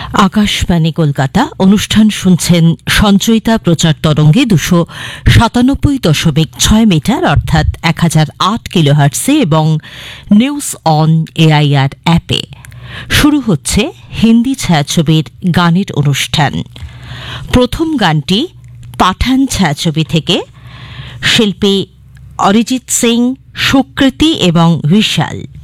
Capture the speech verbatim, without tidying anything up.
আকাশবাণী কলকাতা অনুষ্ঠান শুনছেন সঞ্চয়িতা প্রচার তরঙ্গে দুশো সাতানব্বই দশমিক ছয় মিটার অর্থাৎ এক হাজার আট কিলোহার্টসে এবং নিউজ অন এআইআর অ্যাপে। শুরু হচ্ছে হিন্দি ছায়াছবির গানের অনুষ্ঠান। প্রথম গানটি পাঠান ছায়াছবি থেকে, শিল্পী অরিজিৎ সিং, সুকৃতি এবং বিশাল।